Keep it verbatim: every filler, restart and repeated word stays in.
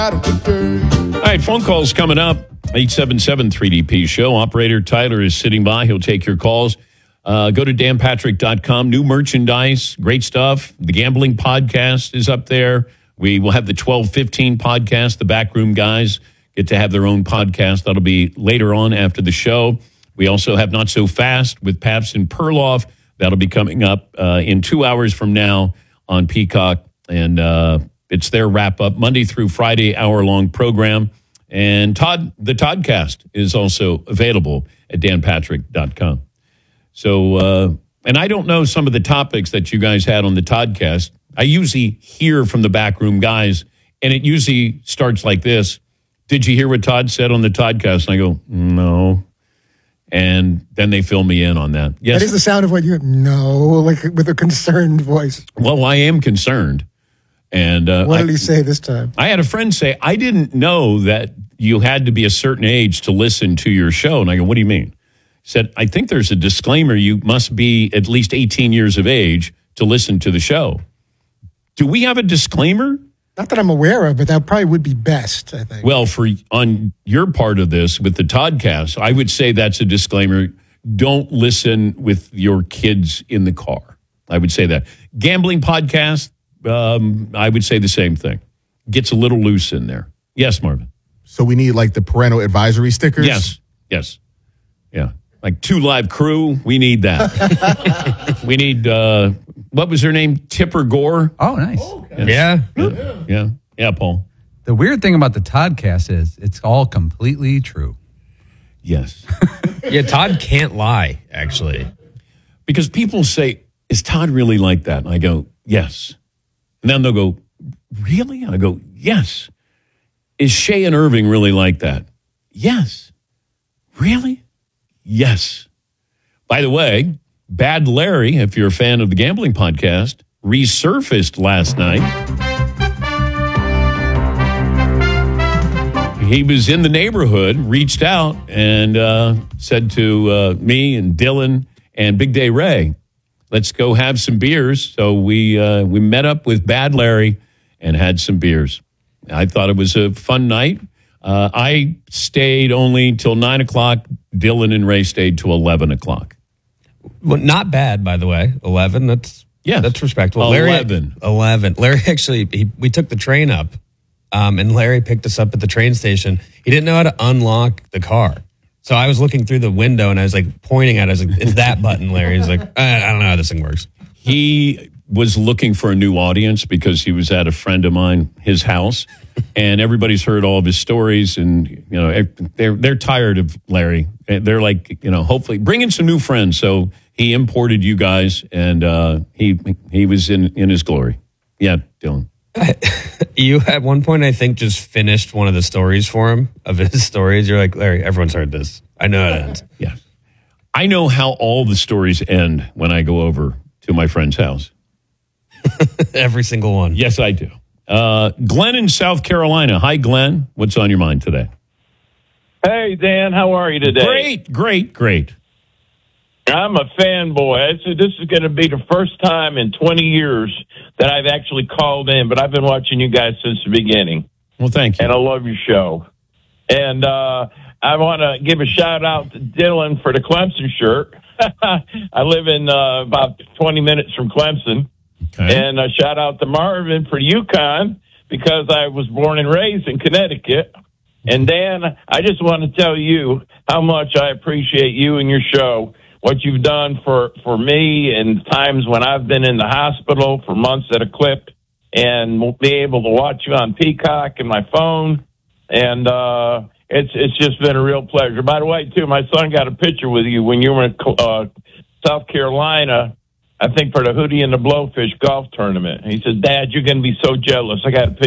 All right, phone calls coming up. eight seven seven three D P show. Operator Tyler is sitting by. He'll take your calls. Uh, go to dan patrick dot com. New merchandise. Great stuff. The Gambling Podcast is up there. We will have the twelve fifteen podcast. The Backroom Guys get to have their own podcast. That'll be later on after the show. We also have Not So Fast with Pabst and Perloff. That'll be coming up uh, in two hours from now on Peacock. And uh, it's their wrap-up, Monday through Friday, hour-long program. And Todd, the Toddcast is also available at dan patrick dot com. So, uh, and I don't know some of the topics that you guys had on the Toddcast. I usually hear from the Backroom Guys, and it usually starts like this. Did you hear what Todd said on the Toddcast? And I go, no. And then they fill me in on that. Yes. That is the sound of what you, no, like with a concerned voice. Well, I am concerned. And uh, what did I, he say this time? I had a friend say, I didn't know that you had to be a certain age to listen to your show. And I go, what do you mean? He said, I think there's a disclaimer. You must be at least eighteen years of age to listen to the show. Do we have a disclaimer? Not that I'm aware of, but that probably would be best, I think. Well, for on your part of this with the Toddcast, I would say that's a disclaimer. Don't listen with your kids in the car. I would say that. Gambling Podcast, um, I would say the same thing. Gets a little loose in there. Yes, Marvin. So we need like the parental advisory stickers? Yes, yes. Yeah. Like Two Live Crew, we need that. We need, uh, what was her name? Tipper Gore? Oh, nice. Oh, okay. Yeah. Yeah. Yeah. Yeah, Paul. The weird thing about the Toddcast is it's all completely true. Yes. Yeah, Todd can't lie, actually. Because people say, is Todd really like that? And I go, yes. And then they'll go, really? And I go, yes. Is Shay and Irving really like that? Yes. Really? Yes. By the way, Bad Larry, if you're a fan of the Gambling Podcast, resurfaced last night. He was in the neighborhood, reached out, and uh, said to uh, me and Dylan and Big Day Ray, let's go have some beers. So we uh, we met up with Bad Larry and had some beers. I thought it was a fun night. Uh, I stayed only till nine o'clock. Dylan and Ray stayed till eleven o'clock. Well, not bad, by the way. eleven, that's yes. that's respectable. eleven. Larry, eleven. Larry actually, he, we took the train up, um, and Larry picked us up at the train station. He didn't know how to unlock the car. So I was looking through the window, and I was like pointing at it. I was like, it's that button, Larry. He's like, I, I don't know how this thing works. He was looking for a new audience because he was at a friend of mine, his house, and everybody's heard all of his stories, and you know they're they're tired of Larry. They're like, you know, hopefully bring in some new friends. So he imported you guys, and uh, he he was in in his glory. Yeah, Dylan. You at one point, I think, just finished one of the stories for him of his stories. You're like, Larry, everyone's heard this. I know it ends. Yeah, I know how all the stories end when I go over to my friend's house. Every single one. Yes, I do. Uh, Glenn in South Carolina. Hi, Glenn. What's on your mind today? Hey, Dan. How are you today? Great, great, great. I'm a fanboy. This is, this is going to be the first time in twenty years that I've actually called in, but I've been watching you guys since the beginning. Well, thank you. And I love your show. And uh, I want to give a shout-out to Dylan for the Clemson shirt. I live in uh, about twenty minutes from Clemson. Okay. And a shout-out to Marvin for UConn because I was born and raised in Connecticut. And, Dan, I just want to tell you how much I appreciate you and your show, what you've done for, for me and times when I've been in the hospital for months at a clip and be able to watch you on Peacock and my phone. And uh, it's it's just been a real pleasure. By the way, too, my son got a picture with you when you were in uh, South Carolina, I think for the Hootie and the Blowfish golf tournament. He said, Dad, you're going to be so jealous. I got a picture